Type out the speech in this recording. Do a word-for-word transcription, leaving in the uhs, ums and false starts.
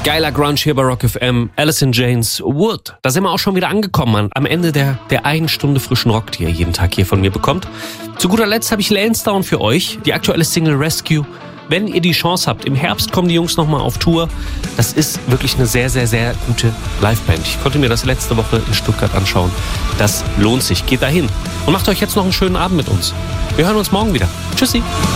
Geiler Grunge hier bei Rock F M. Alice in Chains, Wood. Da sind wir auch schon wieder angekommen am Ende der, der einen Stunde frischen Rock, die ihr jeden Tag hier von mir bekommt. Zu guter Letzt habe ich Lansdowne für euch, die aktuelle Single Rescue. Wenn ihr die Chance habt, im Herbst kommen die Jungs nochmal auf Tour. Das ist wirklich eine sehr, sehr, sehr gute Liveband. Ich konnte mir das letzte Woche in Stuttgart anschauen. Das lohnt sich. Geht dahin und macht euch jetzt noch einen schönen Abend mit uns. Wir hören uns morgen wieder. Tschüssi.